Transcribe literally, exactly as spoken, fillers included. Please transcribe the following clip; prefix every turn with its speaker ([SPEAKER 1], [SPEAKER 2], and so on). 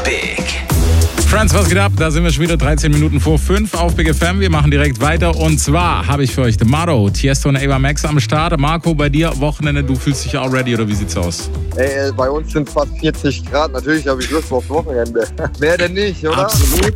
[SPEAKER 1] Big.
[SPEAKER 2] Friends, was geht ab? Da sind wir schon wieder dreizehn Minuten vor fünf auf Big F M. Wir machen direkt weiter. Und zwar habe ich für euch The Motto, Tiesto und Ava Max am Start. Marco, bei dir Wochenende, du fühlst dich auch ready oder wie sieht's aus?
[SPEAKER 3] Ey, bei uns sind fast vierzig Grad. Natürlich habe ich Lust aufs Wochenende. Wer denn nicht, oder?
[SPEAKER 2] Absolut.